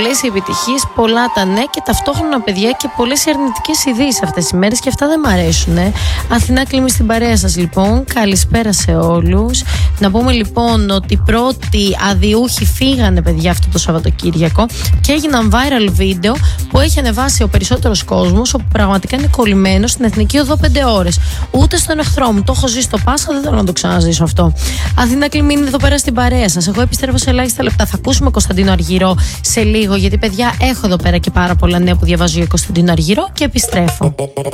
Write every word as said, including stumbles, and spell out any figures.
πολλές οι επιτυχίες, πολλά τα ναι και ταυτόχρονα, παιδιά, και πολλές οι αρνητικές ειδήσεις αυτές τις μέρες και αυτά δεν μ' αρέσουν. Ε. Αθηνά Κλίμη στην παρέα σας, λοιπόν. Καλησπέρα σε όλους. Να πούμε λοιπόν ότι οι πρώτοι αδιούχοι φύγανε, παιδιά, αυτό το Σαββατοκύριακο και έγιναν viral βίντεο που έχει ανεβάσει ο περισσότερος κόσμος, όπου πραγματικά είναι κολλημένο στην Εθνική Οδό πέντε ώρες. Ούτε στον εχθρό μου. Το έχω ζήσει στο Πάσχα, δεν θέλω να το ξαναζήσω αυτό. Αθηνά Κλίμη είναι εδώ πέρα στην παρέα σας. Εγώ επιστρέφω σε ελάχιστα λεπτά. Θα ακούσουμε Κωνσταντίνο Αργυρό σε λίγο, γιατί, παιδιά, έχω εδώ πέρα και πάρα πολλά νέα που διαβάζω για Κωνσταντίνο Αργυρό και επιστρέφω.